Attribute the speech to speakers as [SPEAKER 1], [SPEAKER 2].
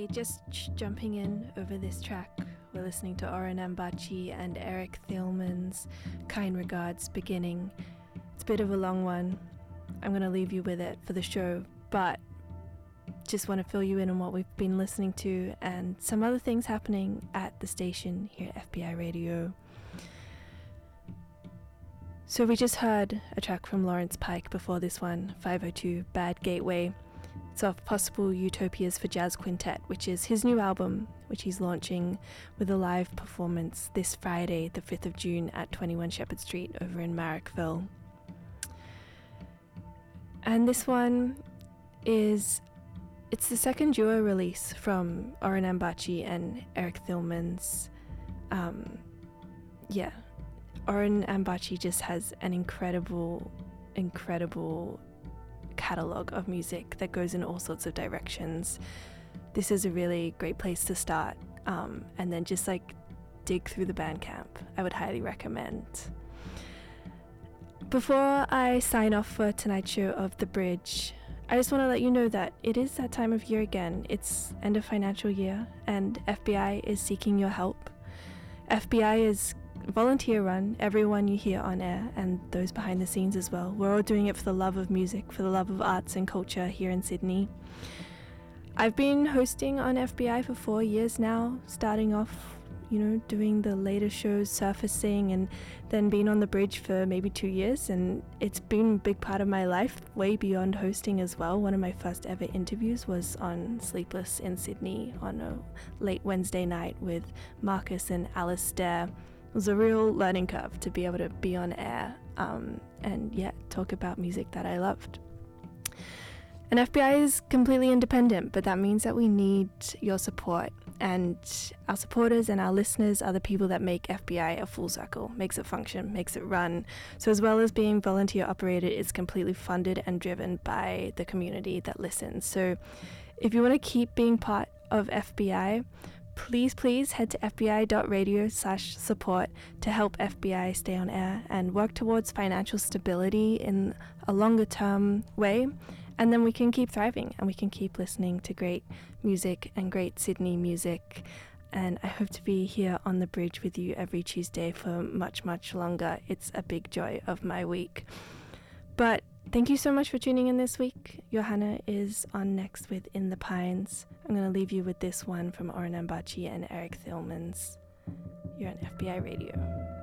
[SPEAKER 1] Okay, just jumping in over this track, we're listening to Orhan Ambachi and Eric Thielman's Kind Regards Beginning. It's a bit of a long one. I'm going to leave you with it for the show, but just want to fill you in on what we've been listening to and some other things happening at the station here at FBI Radio. So we just heard a track from Lawrence Pike before this one, 502 Bad Gateway. It's off Possible Utopias for Jazz Quintet, which is his new album, which he's launching with a live performance this Friday, the 5th of June at 21 Shepherd Street over in Marrickville. And this one it's the second duo release from Orhan Ambachi and Eric Thielman's. Orhan Ambachi just has an incredible catalogue of music that goes in all sorts of directions. This is a really great place to start, and then just dig through the Bandcamp. I would highly recommend. Before I sign off for tonight's show of The Bridge, I just want to let you know that it is that time of year again. It's end of financial year, and FBI is seeking your help. FBI is volunteer run. Everyone you hear on air and those behind the scenes as well, we're all doing it for the love of music, for the love of arts and culture here in Sydney. I've been hosting on FBI for 4 years now, starting off, doing the later shows, surfacing, and then being on The Bridge for maybe 2 years, and it's been a big part of my life, way beyond hosting as well. One of my first ever interviews was on Sleepless in Sydney on a late Wednesday night with Marcus and Alice Dare. It was a real learning curve to be able to be on air and talk about music that I loved. And FBI is completely independent, but that means that we need your support. And our supporters and our listeners are the people that make FBI a full circle, makes it function, makes it run. So as well as being volunteer operated, it's completely funded and driven by the community that listens. So if you want to keep being part of FBI, please head to fbi.radio/support to help FBI stay on air and work towards financial stability in a longer term way. And then we can keep thriving and we can keep listening to great music and great Sydney music. And I hope to be here on The Bridge with you every Tuesday for much, much longer. It's a big joy of my week. But thank you so much for tuning in this week. Johanna is on next with In the Pines. I'm going to leave you with this one from Orhan Ambachi and Eric Thielman's. You're on FBI Radio.